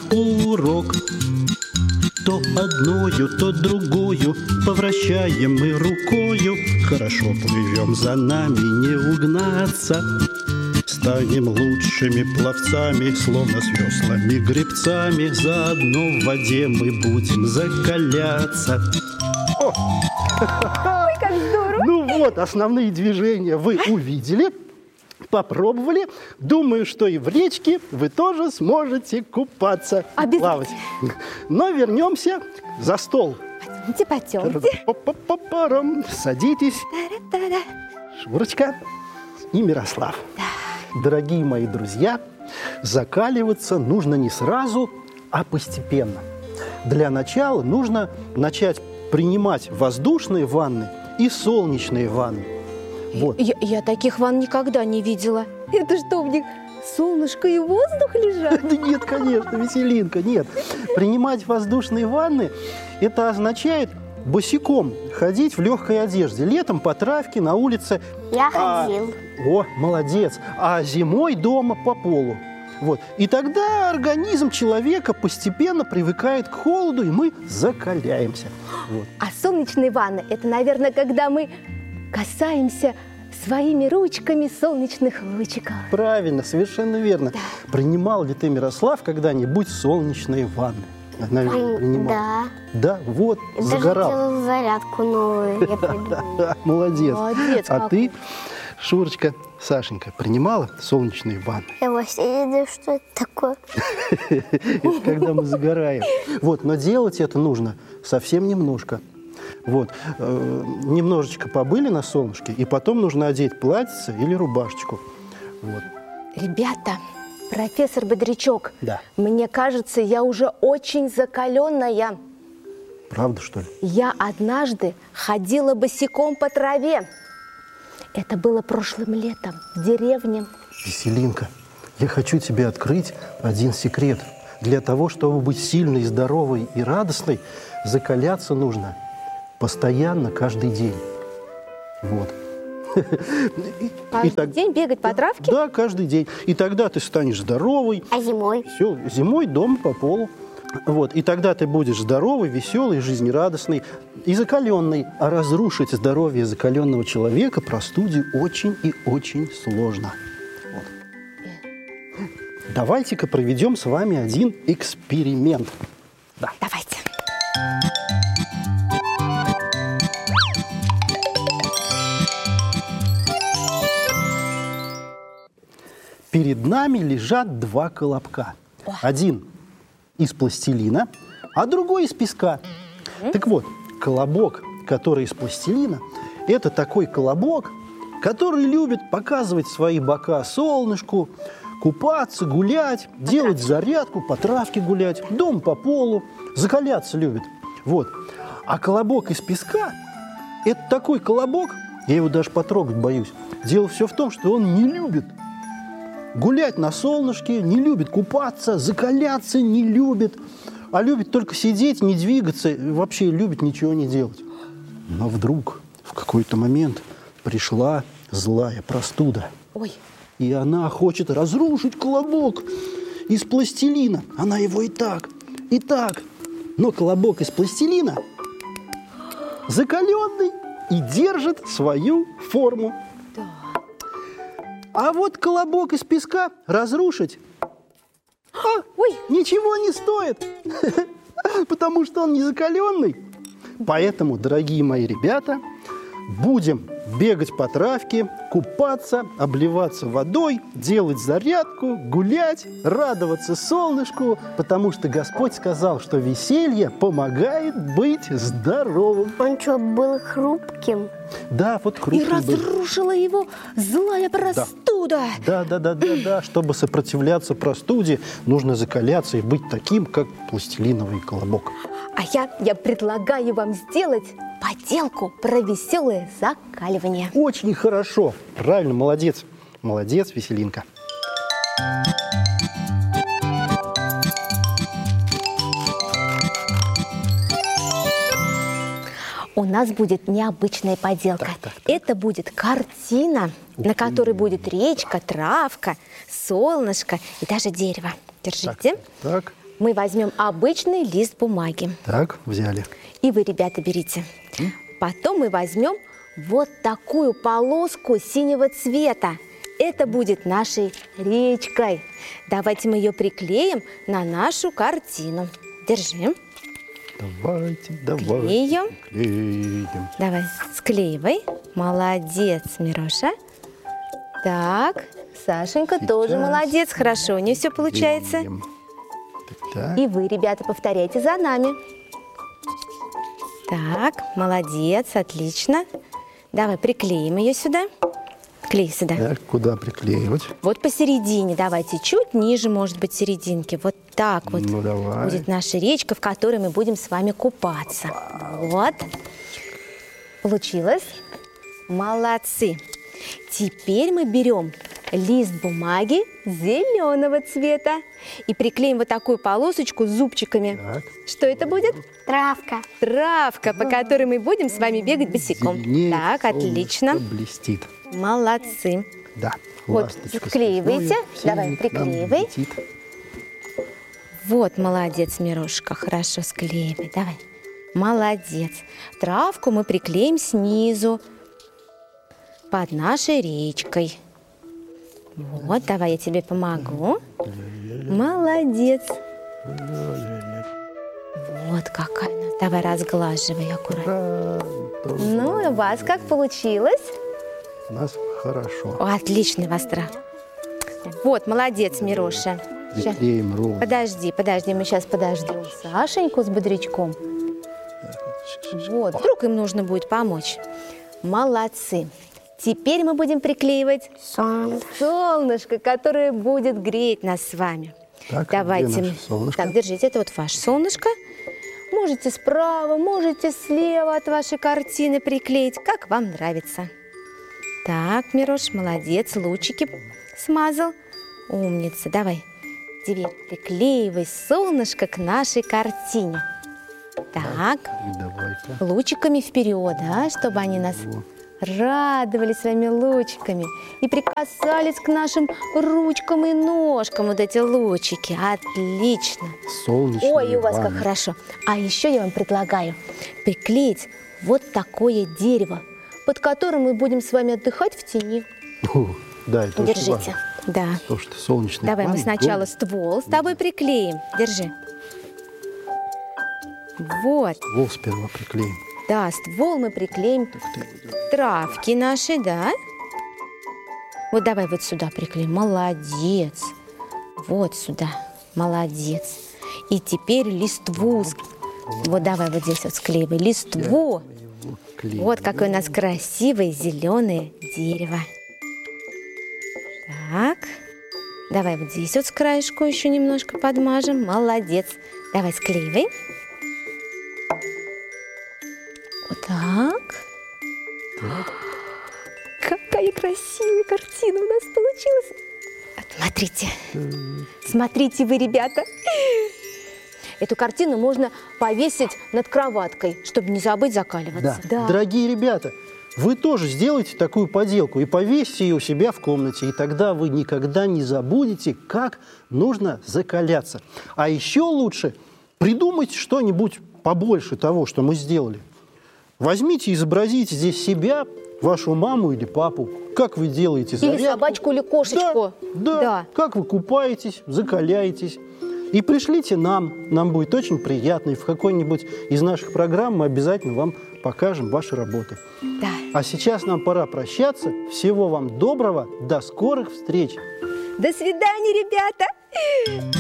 урок. То одною, то другую повращаем мы рукою. Хорошо плывем, за нами не угнаться. Станем лучшими пловцами, словно с веслами гребцами. Заодно в воде мы будем закаляться. Ой, как здорово! Ну вот, основные движения вы увидели, попробовали. Думаю, что и в речке вы тоже сможете купаться, плавать. Но вернемся за стол. Потемте. Садитесь. Шурочка и Мирослав. Дорогие мои друзья, закаливаться нужно не сразу, а постепенно. Для начала нужно начать принимать воздушные ванны и солнечные ванны. Вот. Я таких ванн никогда не видела. Это что, в них солнышко и воздух лежат? Да нет, конечно, Веселинка, нет. Принимать воздушные ванны – это означает босиком ходить в легкой одежде. Летом по травке на улице. Я ходил. О, молодец. А зимой дома по полу. Вот. И тогда организм человека постепенно привыкает к холоду, и мы закаляемся. Вот. А солнечные ванны – это, наверное, когда мы касаемся своими ручками солнечных лучиков. Правильно, совершенно верно. Да. Принимал ли ты, Мирослав, когда-нибудь солнечные ванны? Наверное, принимал. Да. Да, вот, Даже загорал. делал зарядку новую. Я придумала. Молодец. Молодец А какой. ты, Шурочка, Сашенька, принимала солнечные ванны? Я вообще не знаю, что это такое. Это когда мы загораем. Вот, но делать это нужно совсем немножко. Вот, немножечко побыли на солнышке, и потом нужно одеть платьице или рубашечку. Вот. Ребята, профессор Бодрячок, Да. мне кажется, я уже очень закаленная. Правда, что ли? Я однажды ходила босиком по траве. Это было прошлым летом в деревне. Веселинка, я хочу тебе открыть один секрет. Для того, чтобы быть сильной, здоровой и радостной, закаляться нужно постоянно, каждый день. Вот. Каждый день бегать по травке? Да, каждый день. И тогда ты станешь здоровой. А зимой? Все, зимой дома по полу. Вот. И тогда ты будешь здоровый, веселый, жизнерадостный и закаленный. А разрушить здоровье закаленного человека простуде очень и очень сложно. Вот. Давайте-ка проведем с вами один эксперимент. Да. Давайте. Перед нами лежат два колобка. Один из пластилина, а другой из песка. Так вот, колобок, который из пластилина, это такой колобок, который любит показывать свои бока солнышку, купаться, гулять, делать зарядку, по травке гулять, дом по полу, закаляться любит. Вот. А колобок из песка – это такой колобок, я его даже потрогать боюсь. Дело все в том, что он не любит гулять на солнышке, не любит купаться, закаляться не любит, а любит только сидеть, не двигаться, и вообще любит ничего не делать. Но вдруг в какой-то момент пришла злая простуда. Ой. И она хочет разрушить колобок из пластилина. Она его и так. Но колобок из пластилина закаленный и держит свою форму. А вот колобок из песка разрушить ничего не стоит, потому что он не закаленный. Поэтому, дорогие мои ребята, будем бегать по травке, купаться, обливаться водой, делать зарядку, гулять, радоваться солнышку, потому что Господь сказал, что веселье помогает быть здоровым. Он что, был хрупким? Да, вот И хрупкий был. разрушила его злая простуда. Да. Чтобы сопротивляться простуде, нужно закаляться и быть таким, как пластилиновый колобок. А я предлагаю вам сделать поделку про веселое закаливание. Очень хорошо. Правильно, молодец. Молодец, Веселинка. У нас будет необычная поделка. Это будет картина, на которой будет речка, травка, солнышко и даже дерево. Держите. Так. Мы возьмем обычный лист бумаги. Так, взяли. И вы, ребята, берите. Потом мы возьмем вот такую полоску синего цвета. Это будет нашей речкой. Давайте мы ее приклеим на нашу картину. Держи. Давайте. Клеим. Клеим. Давай, склеивай. Молодец, Мироша. Так, Сашенька тоже Сейчас. молодец. Хорошо, у нее все получается. Клеим. Так. И вы, ребята, повторяйте за нами. Так, молодец, отлично. Давай приклеим ее сюда. Клей сюда. Так, куда приклеивать? Вот посередине, давайте, чуть ниже, может быть, серединки. Вот так вот Ну, давай. будет наша речка, в которой мы будем с вами купаться. Вот. Получилось? Молодцы. Теперь мы берем лист бумаги зеленого цвета и приклеим вот такую полосочку с зубчиками. Так. Что это будет? Травка. Травка, по которой мы будем с вами бегать босиком. Зеленеет, Так, отлично. солнышко блестит. Молодцы. Да. Вот, ласточка вклеивайте. смешное, Давай, синее к нам приклеивай. летит. Вот, молодец, Мирошка, хорошо склеивай. Давай. Молодец. Травку мы приклеим снизу под нашей речкой. Вот, давай я тебе помогу. Молодец. Вот какая у нас. Давай разглаживай аккуратно. Ура! Ну, и у вас как получилось? У нас хорошо. О, отличный вострав. Вот, молодец, Мироша. Ща. Приклеим ровно. Подожди, мы сейчас подождем Сашеньку с бодрячком. Вот, вдруг им нужно будет помочь. Молодцы. Теперь мы будем приклеивать солнышко, которое будет греть нас с вами. Так, Давайте где мы. наше солнышко? Так, держите, это вот ваше солнышко. Можете справа, можете слева от вашей картины приклеить, как вам нравится. Так, Мирош, молодец, лучики смазал. Умница, давай. Теперь приклеивай солнышко к нашей картине. Так, И давай-ка. лучиками вперед, да, чтобы они нас радовали своими лучиками и прикасались к нашим ручкам и ножкам вот эти лучики. Отлично. Солнечные Ой, и у вас как ванны. хорошо. А еще я вам предлагаю приклеить вот такое дерево, под которым мы будем с вами отдыхать в тени. О, да, это очень Держите. важно. Да. Потому что солнечные Давай мы ванны сначала долго- ствол с тобой приклеим. Держи. Вот. Ствол сперва приклеим. Да, ствол мы приклеим к травке нашей, да? Вот давай вот сюда приклеим. Молодец. Вот сюда. Молодец. И теперь листву. Вот давай вот здесь вот склеивай листву. Его клеим. Вот какое у нас красивое зеленое дерево. Так. Давай вот здесь вот с краешку еще немножко подмажем. Молодец. Давай склеивай. Вот так. Какая красивая картина у нас получилась. Вот смотрите. Смотрите вы, ребята. Эту картину можно повесить над кроваткой, чтобы не забыть закаливаться. Да. Дорогие ребята, вы тоже сделайте такую поделку и повесьте ее у себя в комнате, и тогда вы никогда не забудете, как нужно закаляться. А еще лучше придумайте что-нибудь побольше того, что мы сделали. Возьмите и изобразите здесь себя, вашу маму или папу. Как вы делаете зарядку. Или собачку, или кошечку. Да. Как вы купаетесь, закаляетесь. И пришлите нам. Нам будет очень приятно. И в какой-нибудь из наших программ мы обязательно вам покажем ваши работы. Да. А сейчас нам пора прощаться. Всего вам доброго. До скорых встреч. До свидания, ребята!